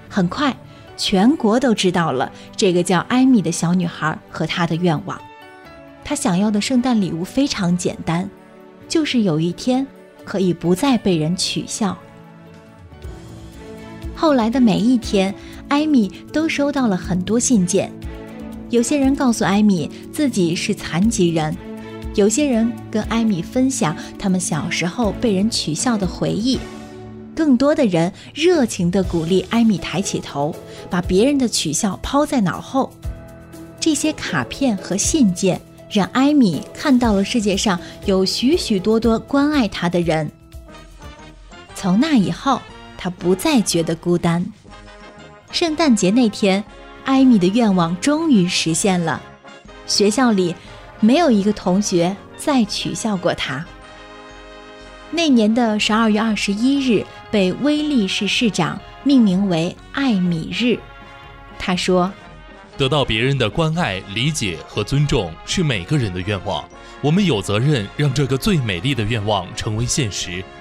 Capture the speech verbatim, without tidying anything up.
很快，全国都知道了这个叫艾米的小女孩和她的愿望。她想要的圣诞礼物非常简单，就是有一天可以不再被人取笑。后来的每一天，艾米都收到了很多信件。有些人告诉艾米自己是残疾人，有些人跟艾米分享他们小时候被人取笑的回忆，更多的人热情地鼓励艾米抬起头，把别人的取笑抛在脑后。这些卡片和信件让艾米看到了世界上有许许多多关爱她的人。从那以后，她不再觉得孤单。圣诞节那天，艾米的愿望终于实现了，学校里没有一个同学再取笑过她。那年的十二月二十一日被威利市市长命名为艾米日。他说， 得到别人的关爱、理解和尊重是每个人的愿望，我们有责任让这个最美丽的愿望成为现实。